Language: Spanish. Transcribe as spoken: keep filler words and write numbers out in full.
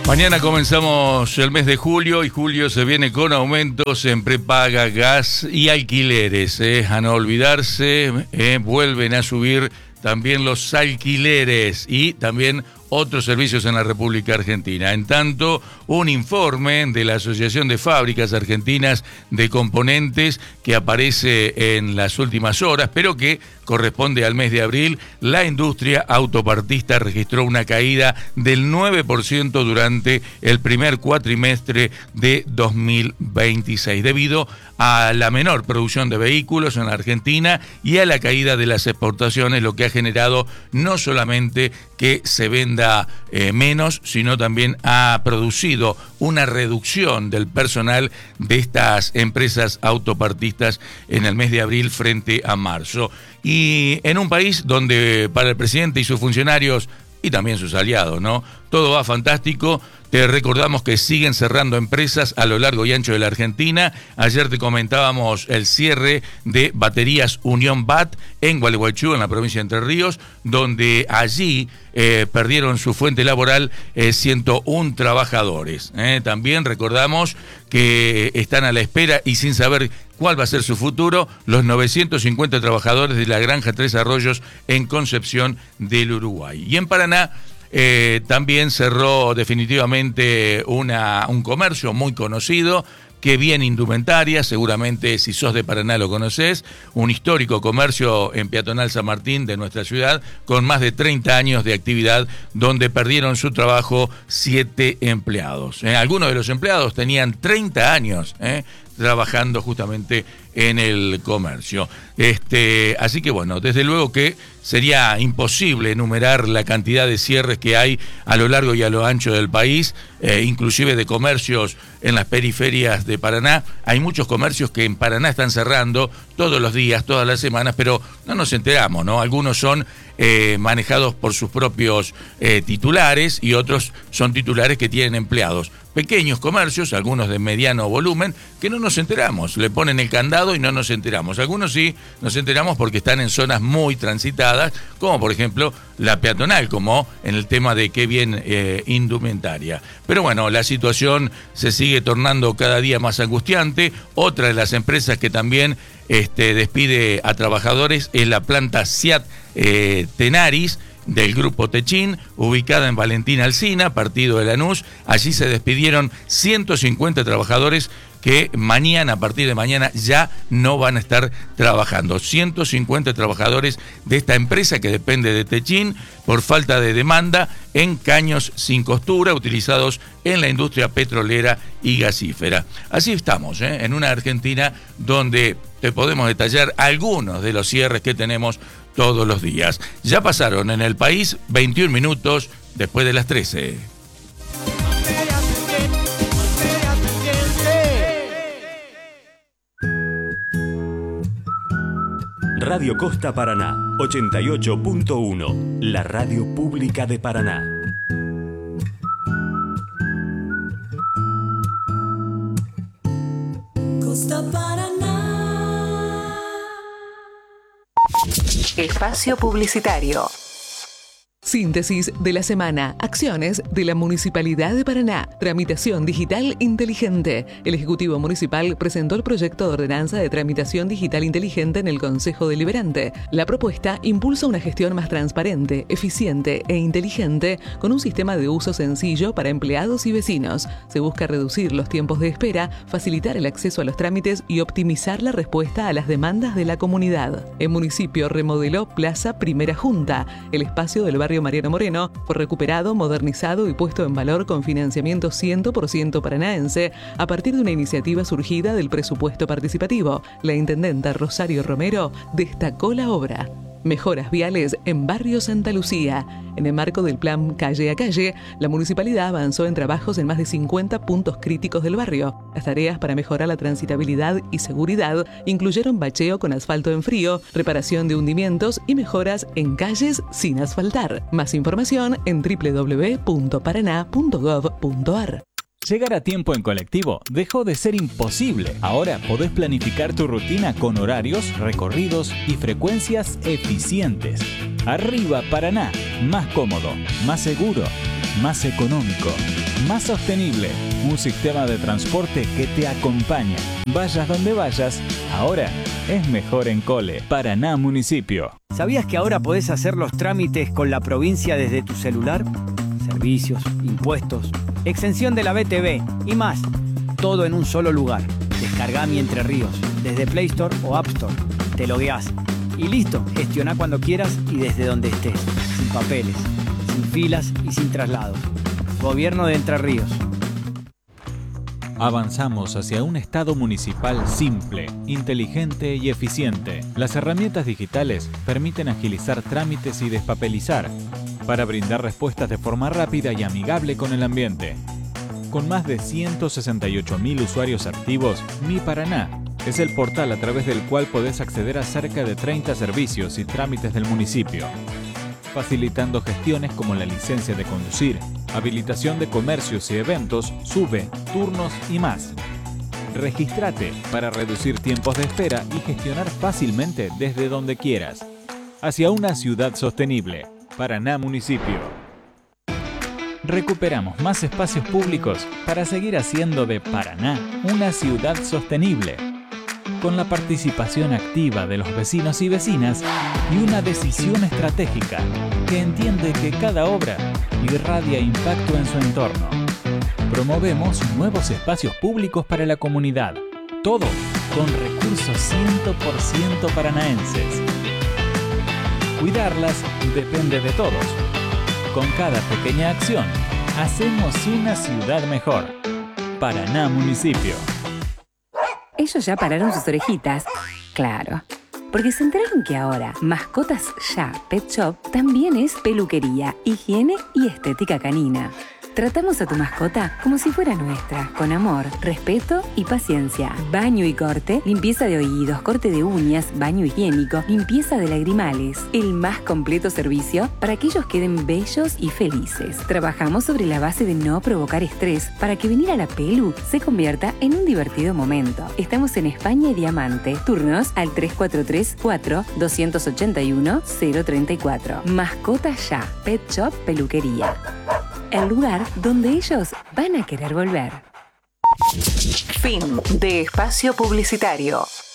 Mañana comenzamos el mes de julio y julio se viene con aumentos en prepaga, gas y alquileres. Eh. A no olvidarse, eh, vuelven a subir también los alquileres y también otros servicios en la República Argentina. En tanto, un informe de la Asociación de Fábricas Argentinas de Componentes que aparece en las últimas horas, pero que corresponde al mes de abril, la industria autopartista registró una caída del nueve por ciento durante el primer cuatrimestre de dos mil veintiséis, debido a la menor producción de vehículos en la Argentina y a la caída de las exportaciones, lo que ha generado no solamente que se venda eh, menos, sino también ha producido una reducción del personal de estas empresas autopartistas en el mes de abril frente a marzo. Y en un país donde para el presidente y sus funcionarios y también sus aliados, ¿no?, todo va fantástico. Te recordamos que siguen cerrando empresas a lo largo y ancho de la Argentina. Ayer te comentábamos el cierre de Baterías Unión B A T en Gualeguaychú, en la provincia de Entre Ríos, donde allí eh, perdieron su fuente laboral eh, ciento uno trabajadores. Eh. También recordamos que están a la espera y sin saber cuál va a ser su futuro los novecientos cincuenta trabajadores de la granja Tres Arroyos en Concepción del Uruguay. Y en Paraná, Eh, también cerró definitivamente una, un comercio muy conocido, que viene indumentaria, seguramente si sos de Paraná lo conocés, un histórico comercio en Peatonal San Martín de nuestra ciudad, con más de treinta años de actividad, donde perdieron su trabajo siete empleados. Eh, algunos de los empleados tenían treinta años, eh, trabajando justamente en el comercio. Este, así que bueno, desde luego que sería imposible enumerar la cantidad de cierres que hay a lo largo y a lo ancho del país, eh, inclusive de comercios en las periferias de Paraná. Hay muchos comercios que en Paraná están cerrando todos los días, todas las semanas, pero no nos enteramos, ¿no? Algunos son eh, manejados por sus propios eh, titulares y otros son titulares que tienen empleados. Pequeños comercios, algunos de mediano volumen, que no nos enteramos. Le ponen el candado y no nos enteramos. Algunos sí nos enteramos porque están en zonas muy transitadas, como por ejemplo la peatonal, como en el tema de qué bien eh, indumentaria. Pero bueno, la situación se sigue tornando cada día más angustiante. Otra de las empresas que también este, despide a trabajadores es la planta SEAT eh, Tenaris, del grupo Techin, ubicada en Valentín Alsina, partido de Lanús. Allí se despidieron ciento cincuenta trabajadores que mañana, a partir de mañana, ya no van a estar trabajando. ciento cincuenta trabajadores de esta empresa que depende de Techin por falta de demanda en caños sin costura utilizados en la industria petrolera y gasífera. Así estamos, ¿eh? En una Argentina donde te podemos detallar algunos de los cierres que tenemos todos los días. Ya pasaron en el país veintiún minutos después de las trece. Radio Costa Paraná, ochenta y ocho punto uno, la radio pública de Paraná. Costa Paraná. Espacio publicitario. Síntesis de la semana. Acciones de la Municipalidad de Paraná. Tramitación digital inteligente. El Ejecutivo Municipal presentó el proyecto de ordenanza de tramitación digital inteligente en el Consejo Deliberante. La propuesta impulsa una gestión más transparente, eficiente e inteligente con un sistema de uso sencillo para empleados y vecinos. Se busca reducir los tiempos de espera, facilitar el acceso a los trámites y optimizar la respuesta a las demandas de la comunidad. El municipio remodeló Plaza Primera Junta. El espacio del barrio Mariano Moreno fue recuperado, modernizado y puesto en valor con financiamiento cien por ciento paranaense a partir de una iniciativa surgida del presupuesto participativo. La intendenta Rosario Romero destacó la obra. Mejoras viales en Barrio Santa Lucía. En el marco del plan Calle a Calle, la municipalidad avanzó en trabajos en más de cincuenta puntos críticos del barrio. Las tareas para mejorar la transitabilidad y seguridad incluyeron bacheo con asfalto en frío, reparación de hundimientos y mejoras en calles sin asfaltar. Más información en doble u doble u doble u punto paraná punto gov punto ar. Llegar a tiempo en colectivo dejó de ser imposible. Ahora podés planificar tu rutina con horarios, recorridos y frecuencias eficientes. Arriba Paraná, más cómodo, más seguro, más económico. más sostenible, un sistema de transporte que te acompaña. Vayas donde vayas, ahora es mejor en Cole. Paraná Municipio. ¿Sabías que ahora podés hacer los trámites con la provincia desde tu celular? Servicios, impuestos, exención de la B T V y más. Todo en un solo lugar. Descargá Mi Entre Ríos desde Play Store o App Store. Te logueás y listo. Gestioná cuando quieras y desde donde estés. Sin papeles, sin filas y sin traslados. Gobierno de Entre Ríos. Avanzamos hacia un Estado municipal simple, inteligente y eficiente. Las herramientas digitales permiten agilizar trámites y despapelizar para brindar respuestas de forma rápida y amigable con el ambiente. Con más de ciento sesenta y ocho mil usuarios activos, Mi Paraná es el portal a través del cual podés acceder a cerca de treinta servicios y trámites del municipio, facilitando gestiones como la licencia de conducir, habilitación de comercios y eventos, SUBE, turnos y más. Regístrate para reducir tiempos de espera y gestionar fácilmente desde donde quieras. Hacia una ciudad sostenible. Paraná Municipio. Recuperamos más espacios públicos para seguir haciendo de Paraná una ciudad sostenible, con la participación activa de los vecinos y vecinas y una decisión estratégica que entiende que cada obra irradia impacto en su entorno. Promovemos nuevos espacios públicos para la comunidad, todo con recursos cien por ciento paranaenses. Cuidarlas depende de todos. Con cada pequeña acción, hacemos una ciudad mejor. Paraná Municipio. Ellos ya pararon sus orejitas. Claro. Porque se enteraron que ahora Mascotas Ya Pet Shop también es peluquería, higiene y estética canina. Tratamos a tu mascota como si fuera nuestra, con amor, respeto y paciencia. Baño y corte, limpieza de oídos, corte de uñas, baño higiénico, limpieza de lagrimales. El más completo servicio para que ellos queden bellos y felices. Trabajamos sobre la base de no provocar estrés para que venir a la pelu se convierta en un divertido momento. Estamos en España y Diamante. Turnos al tres cuatro tres, cuatro, dos ocho uno, cero tres cuatro. Mascotas Ya Pet Shop Peluquería. El lugar donde ellos van a querer volver. Fin de espacio publicitario.